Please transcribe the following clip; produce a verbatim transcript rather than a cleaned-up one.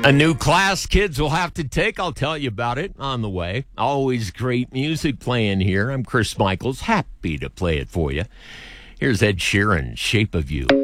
A new class kids will have to take. I'll tell you about it on the way. Always great music playing here. I'm Chris Michaels. Happy to play it for you. Here's Ed Sheeran, Shape of You.